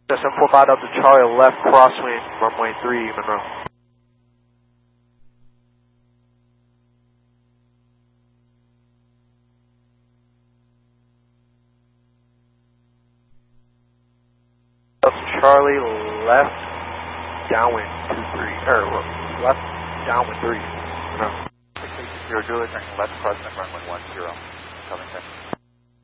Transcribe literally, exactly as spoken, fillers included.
seven four five Delta Charlie, left crosswind, runway three, Monroe. Delta Charlie, left downwind two three, or left downwind three, Monroe. Zero Juliet, turning left crosswind, runway one zero, Covington.